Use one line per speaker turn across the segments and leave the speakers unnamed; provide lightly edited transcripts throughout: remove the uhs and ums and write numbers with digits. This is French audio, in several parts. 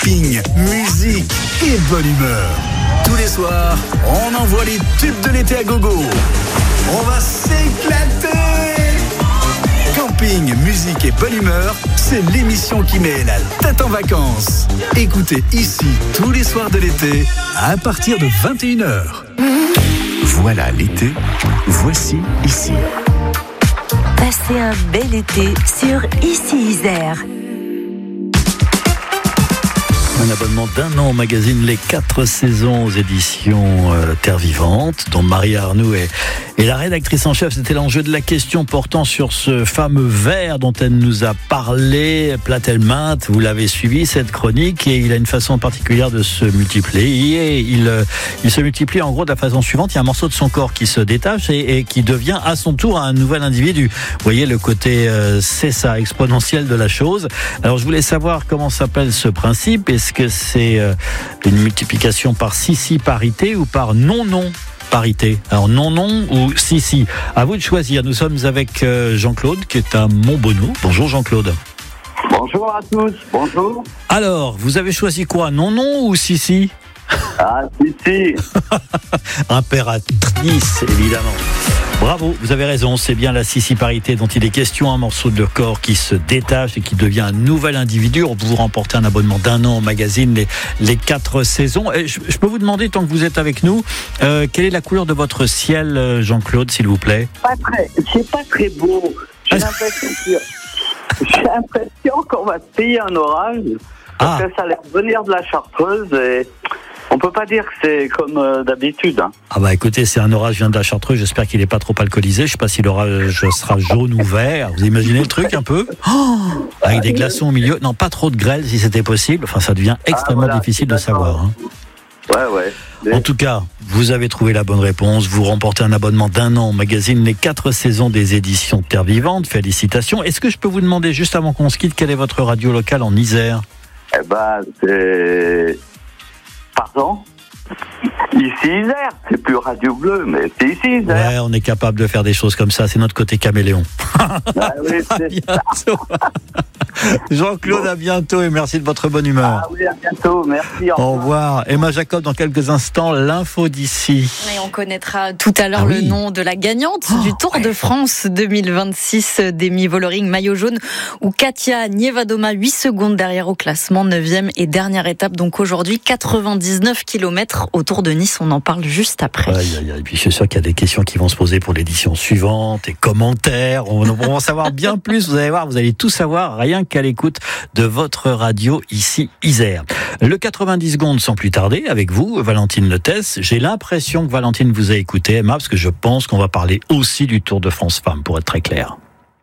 camping, musique et bonne humeur. Tous les soirs, on envoie les tubes de l'été à gogo. On va s'éclater. Camping, musique et bonne humeur, c'est l'émission qui met la tête en vacances. Écoutez ici tous les soirs de l'été à partir de 21h.
Voilà l'été, voici ici.
Passez un bel été sur Ici Isère.
Un abonnement d'1 an au magazine Les 4 saisons aux éditions Terre Vivante, dont Maria Arnoux est la rédactrice en chef. C'était l'enjeu de la question portant sur ce fameux verre dont elle nous a parlé, Platelmint. Vous l'avez suivi, cette chronique, et il a une façon particulière de se multiplier. Il se multiplie en gros de la façon suivante. Il y a un morceau de son corps qui se détache et qui devient à son tour un nouvel individu. Vous voyez le côté, c'est ça, exponentiel de la chose. Alors je voulais savoir comment s'appelle ce principe. Est-ce que c'est une multiplication par si parité ou par non parité? Alors non ou si. À vous de choisir. Nous sommes avec Jean-Claude qui est à Montbonneau. Bonjour Jean-Claude.
Bonjour à tous, bonjour.
Alors, vous avez choisi quoi? Non ou si?
Ah, si.
Impératrice, évidemment. Bravo, vous avez raison, c'est bien la sissi-parité dont il est question, un morceau de corps qui se détache et qui devient un nouvel individu. Vous remportez un abonnement d'1 an au magazine les 4 saisons. Et je peux vous demander, tant que vous êtes avec nous, quelle est la couleur de votre ciel, Jean-Claude, s'il vous plaît?
C'est pas très beau. J'ai l'impression qu'on va se payer un orage, parce que ça a l'air de venir de la Chartreuse et on peut pas dire que c'est comme d'habitude. Hein.
Ah bah écoutez, c'est un orage vient de la Chartreuse, j'espère qu'il n'est pas trop alcoolisé, je sais pas si l'orage sera jaune ou vert, vous imaginez le truc un peu avec des glaçons au milieu, non pas trop de grêle si c'était possible, enfin ça devient extrêmement difficile de savoir. Hein.
Ouais.
En tout cas, vous avez trouvé la bonne réponse, vous remportez un abonnement d'1 an au magazine Les 4 saisons des éditions Terre Vivante, félicitations. Est-ce que je peux vous demander juste avant qu'on se quitte, quelle est votre radio locale en Isère?
Eh ben, c'est... Pardon? Ici Isère, c'est plus Radio Bleu, mais c'est ici Isère.
Ouais, on est capable de faire des choses comme ça, c'est notre côté caméléon.
Ah oui, c'est ça.
Jean-Claude, à bientôt et merci de votre bonne humeur.
Ah oui, à bientôt, merci.
Au revoir. Emma Jacob, dans quelques instants, l'info d'ici.
Et on connaîtra tout à l'heure le nom de la gagnante du Tour de France 2026 d'Amy Vollering, maillot jaune, où Katia Nievadoma, 8 secondes derrière au classement, 9e et dernière étape. Donc aujourd'hui, 99 km autour de Nice. On en parle juste après.
Et puis je suis sûr qu'il y a des questions qui vont se poser pour l'édition suivante, et commentaires. On va en savoir bien plus. Vous allez voir, vous allez tout savoir, rien qu'à l'écoute de votre radio ici Isère. Le 90 secondes sans plus tarder avec vous, Valentine Letès. J'ai l'impression que Valentine vous a écouté, Emma, parce que je pense qu'on va parler aussi du Tour de France Femmes, pour être très clair.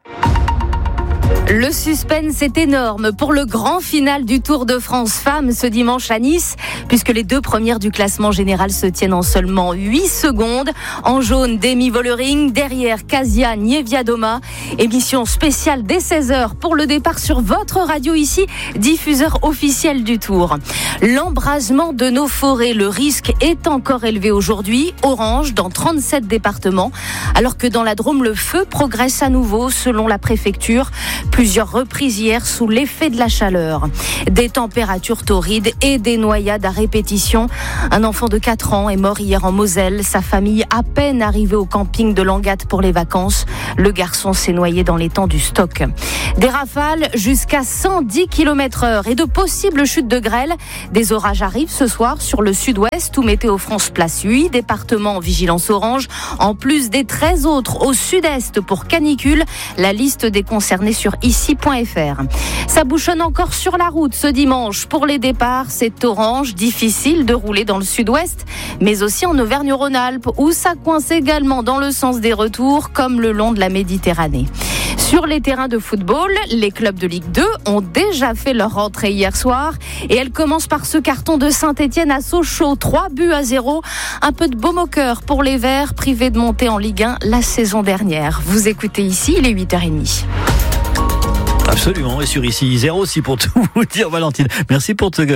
Le suspense est énorme pour le grand final du Tour de France Femmes ce dimanche à Nice, puisque les 2 premières du classement général se tiennent en seulement 8 secondes. En jaune, Amy Vollering, derrière Katia Nievadoma. Émission spéciale dès 16h pour le départ sur votre radio ici, diffuseur officiel du Tour. L'embrasement de nos forêts, le risque est encore élevé aujourd'hui, orange dans 37 départements, alors que dans la Drôme, le feu progresse à nouveau selon la préfecture. Plusieurs reprises hier sous l'effet de la chaleur. Des températures torrides et des noyades à répétition. Un enfant de 4 ans est mort hier en Moselle. Sa famille à peine arrivée au camping de Langatte pour les vacances. Le garçon s'est noyé dans l'étang du Stock. Des rafales jusqu'à 110 km/h et de possibles chutes de grêle. Des orages arrivent ce soir sur le sud-ouest où Météo France place 8 départements en vigilance orange, en plus des 13 autres au sud-est pour canicule. La liste des concernés sur ici.fr. Ça bouchonne encore sur la route ce dimanche. Pour les départs, c'est orange, difficile de rouler dans le sud-ouest, mais aussi en Auvergne-Rhône-Alpes, où ça coince également dans le sens des retours, comme le long de la Méditerranée. Sur les terrains de football, les clubs de Ligue 2 ont déjà fait leur rentrée hier soir et elle commence par ce carton de Saint-Etienne à Sochaux, 3-0. Un peu de baume au cœur pour les Verts, privés de monter en Ligue 1 la saison dernière. Vous écoutez ici, il est 8h30.
Absolument, et sur ici Isère aussi pour tout vous dire, Valentine. Merci pour te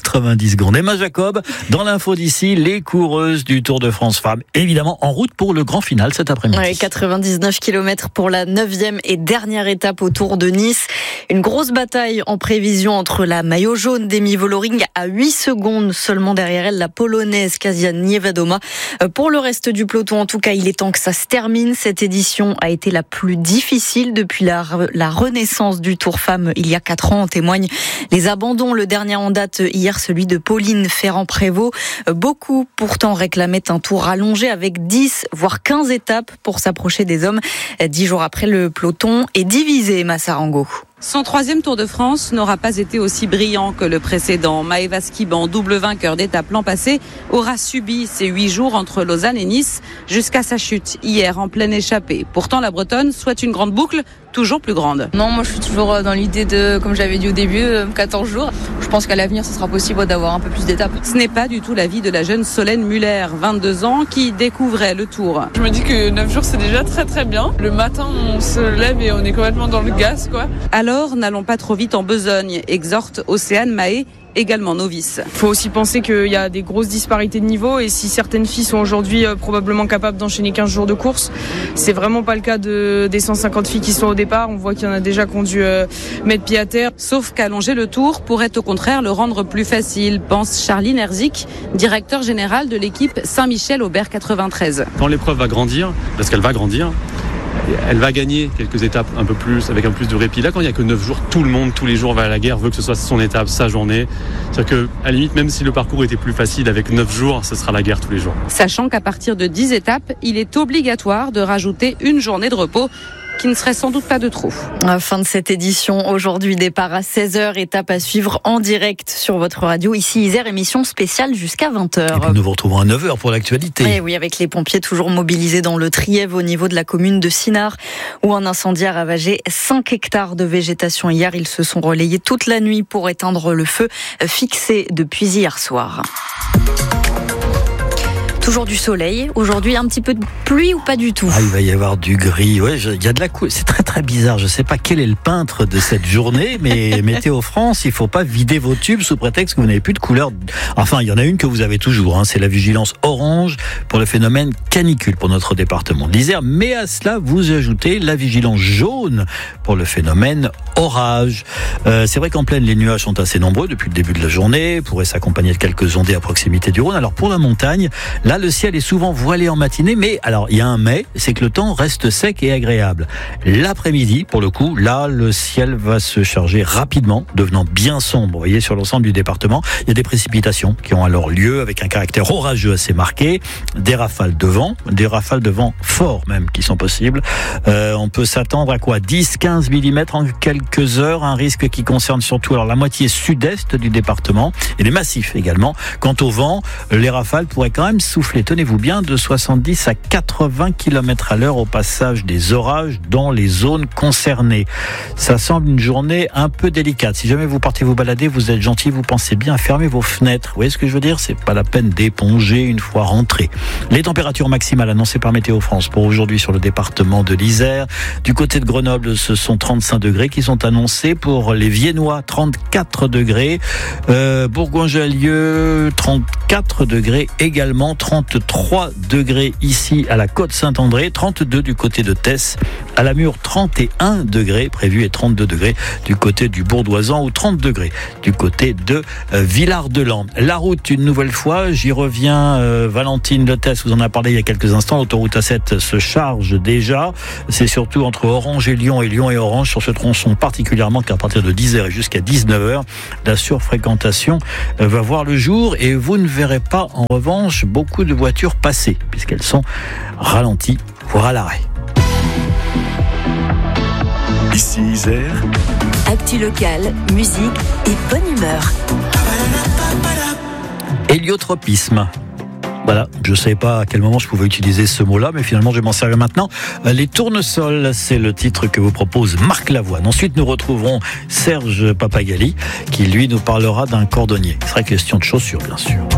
90 secondes. Emma Jacob, dans l'info d'ici, les coureuses du Tour de France Femmes, évidemment en route pour le grand final cet après-midi.
Ouais, 99 km pour la 9e et dernière étape au Tour de Nice. Une grosse bataille en prévision entre la maillot jaune d'Emi Vollering à 8 secondes seulement derrière elle, la polonaise Kasia Niewedoma. Pour le reste du peloton, en tout cas, il est temps que ça se termine. Cette édition a été la plus difficile depuis la renaissance du Tour Femmes il y a 4 ans. En témoignent les abandons. Le dernier en date hier, celui de Pauline Ferrand-Prévot. Beaucoup pourtant réclamaient un tour allongé avec 10 voire 15 étapes pour s'approcher des hommes. 10 jours après, le peloton est divisé, Massarango.
Son 3e Tour de France n'aura pas été aussi brillant que le précédent. Maëva Skiban, double vainqueur d'étape l'an passé, aura subi ces 8 jours entre Lausanne et Nice jusqu'à sa chute hier en pleine échappée. Pourtant, la Bretonne souhaite une grande boucle, toujours plus grande.
Non, moi je suis toujours dans l'idée de, comme j'avais dit au début, 14 jours. Je pense qu'à l'avenir, ce sera possible d'avoir un peu plus d'étapes.
Ce n'est pas du tout l'avis de la jeune Solène Muller, 22 ans, qui découvrait le Tour.
Je me dis que 9 jours, c'est déjà très très bien. Le matin, on se lève et on est complètement dans le gaz, quoi.
Alors, n'allons pas trop vite en besogne, exhorte Océane Mahé, également novice.
Il faut aussi penser qu'il y a des grosses disparités de niveau et si certaines filles sont aujourd'hui probablement capables d'enchaîner 15 jours de course, c'est vraiment pas le cas des 150 filles qui sont au départ. On voit qu'il y en a déjà qui ont dû mettre pied à terre.
Sauf qu'allonger le Tour pourrait au contraire le rendre plus facile, pense Charline Herzik, directeur général de l'équipe Saint-Michel-Aubert 93.
Quand l'épreuve va grandir, parce qu'elle va grandir, elle va gagner quelques étapes un peu plus, avec un plus de répit. Là, quand il n'y a que 9 jours, tout le monde, tous les jours va à la guerre, veut que ce soit son étape, sa journée. C'est-à-dire qu'à la limite, même si le parcours était plus facile, avec 9 jours, ce sera la guerre tous les jours.
Sachant qu'à partir de 10 étapes, il est obligatoire de rajouter une journée de repos, qui ne serait sans doute pas de trop.
Fin de cette édition. Aujourd'hui, départ à 16h, étape à suivre en direct sur votre radio. Ici Isère, émission spéciale jusqu'à 20h.
Et puis nous vous retrouvons à 9h pour l'actualité.
Et oui, avec les pompiers toujours mobilisés dans le Trièves au niveau de la commune de Sinard, où un incendie a ravagé 5 hectares de végétation hier. Ils se sont relayés toute la nuit pour éteindre le feu fixé depuis hier soir. Toujours du soleil. Aujourd'hui, un petit peu de pluie ou pas du tout?
Il va y avoir du gris. Ouais, il y a de la couleur. C'est très très bizarre. Je sais pas quel est le peintre de cette journée, mais Météo France, il faut pas vider vos tubes sous prétexte que vous n'avez plus de couleur. Enfin, il y en a une que vous avez toujours. C'est la vigilance orange pour le phénomène canicule pour notre département de l'Isère. Mais à cela, vous ajoutez la vigilance jaune pour le phénomène orage. C'est vrai qu'en plaine, les nuages sont assez nombreux depuis le début de la journée. Pourraient s'accompagner de quelques ondées à proximité du Rhône. Alors pour la montagne, là, le ciel est souvent voilé en matinée, mais alors il y a un mais, c'est que le temps reste sec et agréable. L'après-midi, pour le coup, là, le ciel va se charger rapidement, devenant bien sombre. Vous voyez, sur l'ensemble du département, il y a des précipitations qui ont alors lieu avec un caractère orageux assez marqué, des rafales de vent forts même qui sont possibles. On peut s'attendre à quoi? 10-15 mm en quelques heures, un risque qui concerne surtout alors la moitié sud-est du département et les massifs également. Quant au vent, les rafales pourraient quand même souffler, tenez-vous bien, de 70 à 80 km à l'heure au passage des orages dans les zones concernées. Ça semble une journée un peu délicate. Si jamais vous partez vous balader, vous êtes gentil, vous pensez bien à fermer vos fenêtres. Vous voyez ce que je veux dire? C'est pas la peine d'éponger une fois rentré. Les températures maximales annoncées par Météo France pour aujourd'hui sur le département de l'Isère. Du côté de Grenoble, ce sont 35 degrés qui sont annoncés. Pour les Viennois, 34 degrés. Bourgoin-Jallieu, 34 degrés également. 33 degrés ici à la Côte-Saint-André, 32 du côté de Tess, à la Mure 31 degrés prévu et 32 degrés du côté du Bourdoisan ou 30 degrés du côté de Villard-de-Lans. La route, une nouvelle fois, j'y reviens, Valentine Le Tess vous en a parlé il y a quelques instants, l'autoroute A7 se charge déjà, c'est surtout entre Orange et Lyon et Orange sur ce tronçon particulièrement qu'à partir de 10h et jusqu'à 19h, la surfréquentation va voir le jour et vous ne verrez pas en revanche beaucoup de voitures passer puisqu'elles sont ralenties, voire à l'arrêt.
Ici Isère.
Actu locale, musique et bonne humeur.
Héliotropisme. Voilà, je ne savais pas à quel moment je pouvais utiliser ce mot-là, mais finalement je vais m'en servir maintenant. Les tournesols, c'est le titre que vous propose Marc Lavoine. Ensuite, nous retrouverons Serge Papagali, qui lui nous parlera d'un cordonnier. Il sera question de chaussures, bien sûr.